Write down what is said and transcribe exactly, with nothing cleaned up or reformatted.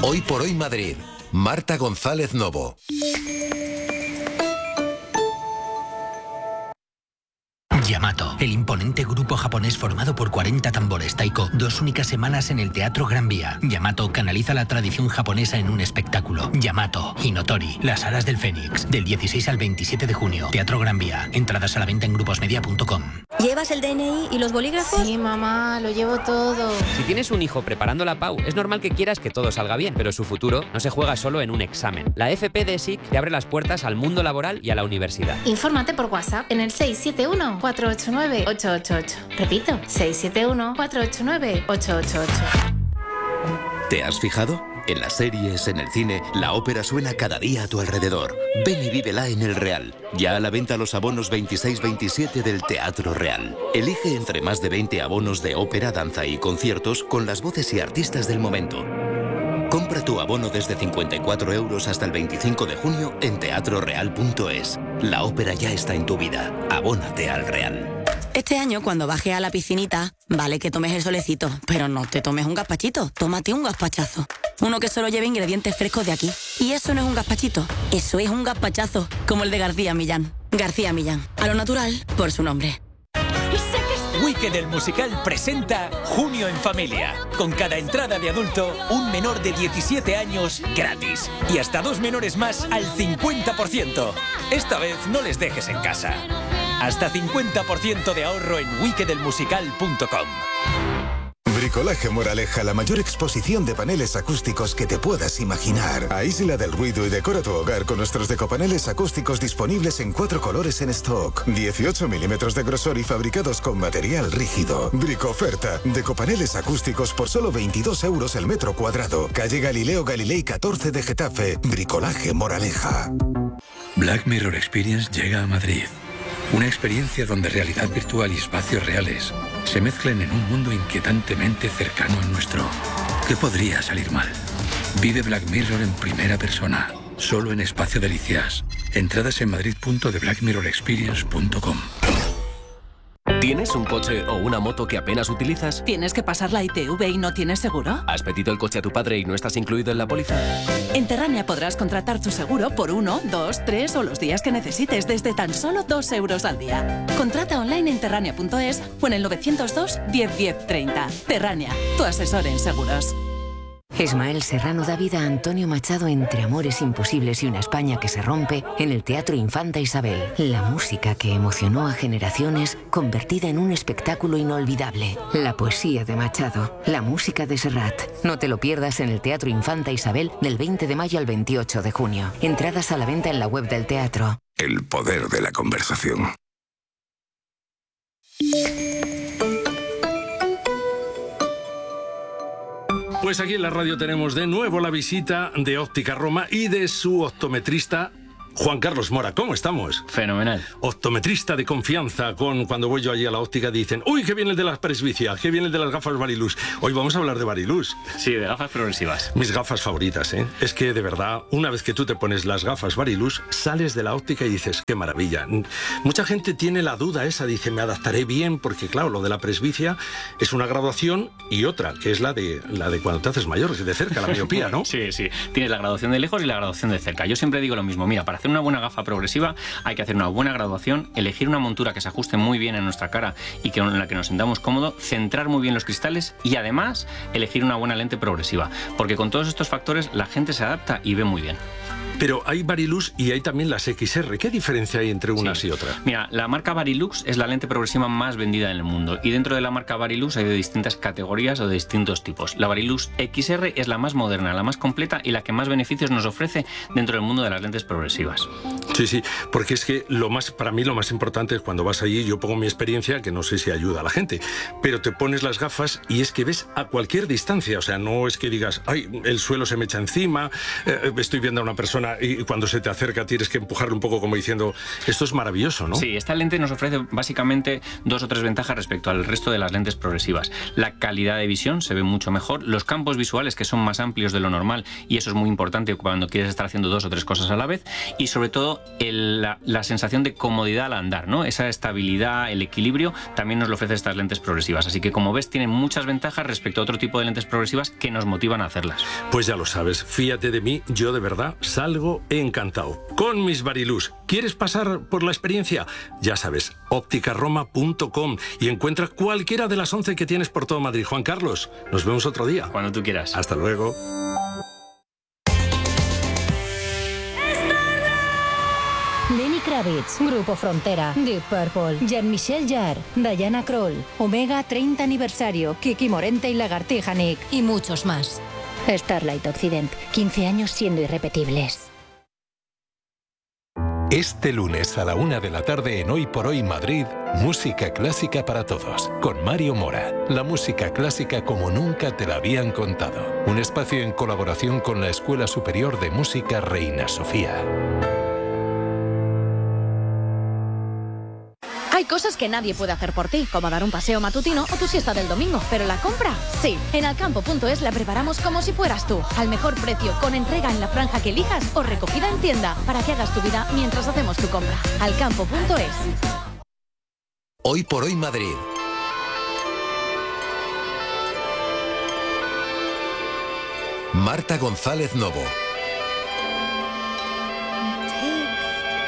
Hoy por Hoy Madrid. Marta González Novo. Yamato, el imponente grupo japonés formado por cuarenta tambores taiko, dos únicas semanas en el Teatro Gran Vía. Yamato canaliza la tradición japonesa en un espectáculo. Yamato, Hinotori, Las Alas del Fénix, del dieciséis al veintisiete de junio. Teatro Gran Vía. Entradas a la venta en gruposmedia punto com. ¿Llevas el D N I y los bolígrafos? Sí, mamá, lo llevo todo. Si tienes un hijo preparando la P A U, es normal que quieras que todo salga bien, pero su futuro no se juega solo en un examen. La F P de S I C te abre las puertas al mundo laboral y a la universidad. Infórmate por WhatsApp en el seis siete uno, cuatro ocho nueve, ocho ocho ocho. Repito, seis siete uno, cuatro ocho nueve, ocho ocho ocho. ¿Te has fijado? En las series, en el cine, la ópera suena cada día a tu alrededor. Ven y vívela en El Real. Ya a la venta los abonos veintiséis veintisiete del Teatro Real. Elige entre más de veinte abonos de ópera, danza y conciertos con las voces y artistas del momento. Compra tu abono desde cincuenta y cuatro euros hasta el veinticinco de junio en teatro real punto es. La ópera ya está en tu vida. Abónate al Real. Este año, cuando bajes a la piscinita, vale que tomes el solecito, pero no te tomes un gazpachito, tómate un gazpachazo. Uno que solo lleve ingredientes frescos de aquí. Y eso no es un gazpachito, eso es un gazpachazo, como el de García Millán. García Millán, a lo natural, por su nombre. Wicked el musical presenta Junio en Familia. Con cada entrada de adulto, un menor de diecisiete años gratis. Y hasta dos menores más al cincuenta por ciento. Esta vez no les dejes en casa. Hasta cincuenta por ciento de ahorro en wicked el musical punto com. Bricolaje Moraleja, la mayor exposición de paneles acústicos que te puedas imaginar. Aísla del ruido y decora tu hogar con nuestros decopaneles acústicos disponibles en cuatro colores en stock. dieciocho milímetros de grosor y fabricados con material rígido. Bricoferta, decopaneles acústicos por solo veintidós euros el metro cuadrado. Calle Galileo Galilei catorce de Getafe. Bricolaje Moraleja. Black Mirror Experience llega a Madrid. Una experiencia donde realidad virtual y espacios reales se mezclan en un mundo inquietantemente cercano al nuestro. ¿Qué podría salir mal? Vive Black Mirror en primera persona, solo en Espacio Delicias. Entradas en madrid punto de black mirror experience punto com. ¿Tienes un coche o una moto que apenas utilizas? ¿Tienes que pasar la I T V y no tienes seguro? ¿Has pedido el coche a tu padre y no estás incluido en la póliza? En Terrania podrás contratar tu seguro por uno, dos, tres o los días que necesites desde tan solo dos euros al día. Contrata online en terrania punto es o en el novecientos dos, diez, diez, treinta. Terrania, tu asesor en seguros. Ismael Serrano da vida a Antonio Machado entre amores imposibles y una España que se rompe en el Teatro Infanta Isabel. La música que emocionó a generaciones convertida en un espectáculo inolvidable. La poesía de Machado, la música de Serrat. No te lo pierdas en el Teatro Infanta Isabel del veinte de mayo al veintiocho de junio. Entradas a la venta en la web del teatro. El poder de la conversación. Pues aquí en la radio tenemos de nuevo la visita de Óptica Roma y de su optometrista Juan Carlos Mora. ¿Cómo estamos? Fenomenal. Optometrista de confianza. Con cuando voy yo allí a la óptica dicen, uy, que viene el de las presbicia, que viene el de las gafas Varilux. Hoy vamos a hablar de Varilux. Sí, de gafas progresivas. Mis gafas favoritas, ¿eh? Es que de verdad, una vez que tú te pones las gafas Varilux, sales de la óptica y dices, qué maravilla. Mucha gente tiene la duda esa, dice, me adaptaré bien, porque claro, lo de la presbicia es una graduación y otra, que es la de la de cuando te haces mayor, de cerca, la miopía, ¿no? Sí, sí. Tienes la graduación de lejos y la graduación de cerca. Yo siempre digo lo mismo, mira, para hacer una buena gafa progresiva hay que hacer una buena graduación, elegir una montura que se ajuste muy bien en nuestra cara y que en la que nos sintamos cómodos, centrar muy bien los cristales y además elegir una buena lente progresiva, porque con todos estos factores la gente se adapta y ve muy bien. Pero hay Varilux y hay también las X R. ¿Qué diferencia hay entre unas sí. y otras? Mira, la marca Varilux es la lente progresiva más vendida en el mundo y dentro de la marca Varilux hay de distintas categorías o de distintos tipos. La Varilux X R es la más moderna, la más completa y la que más beneficios nos ofrece dentro del mundo de las lentes progresivas. Sí, sí, porque es que lo más, para mí lo más importante es cuando vas allí, yo pongo mi experiencia, que no sé si ayuda a la gente, pero te pones las gafas y es que ves a cualquier distancia, o sea, no es que digas, ay, el suelo se me echa encima, eh, estoy viendo a una persona persona y cuando se te acerca tienes que empujarle un poco como diciendo, esto es maravilloso, ¿no? Sí, esta lente nos ofrece básicamente dos o tres ventajas respecto al resto de las lentes progresivas. La calidad de visión se ve mucho mejor, los campos visuales que son más amplios de lo normal, y eso es muy importante cuando quieres estar haciendo dos o tres cosas a la vez, y sobre todo el, la, la sensación de comodidad al andar, ¿no? Esa estabilidad, el equilibrio, también nos lo ofrece estas lentes progresivas. Así que, como ves, tienen muchas ventajas respecto a otro tipo de lentes progresivas que nos motivan a hacerlas. Pues ya lo sabes, fíjate de mí, yo de verdad salgo encantado. Con mis Varilux, ¿quieres pasar por la experiencia? Ya sabes, óptica roma punto com y encuentra cualquiera de las once que tienes por todo Madrid. Juan Carlos, nos vemos otro día. Cuando tú quieras. Hasta luego. Lenny Kravitz, Grupo Frontera, Deep Purple, Jean-Michel Jarre, Diana Krall, Omega treinta aniversario, Kiki Morente y Lagartija Nick y muchos más. Starlight Occident, quince años siendo irrepetibles. Este lunes a la una de la tarde en Hoy por Hoy Madrid, música clásica para todos, con Mario Mora. La música clásica como nunca te la habían contado. Un espacio en colaboración con la Escuela Superior de Música Reina Sofía. Hay cosas que nadie puede hacer por ti, como dar un paseo matutino o tu siesta del domingo, pero la compra, sí. En alcampo punto es la preparamos como si fueras tú, al mejor precio, con entrega en la franja que elijas o recogida en tienda, para que hagas tu vida mientras hacemos tu compra. alcampo punto es. Hoy por Hoy Madrid. Marta González Novo.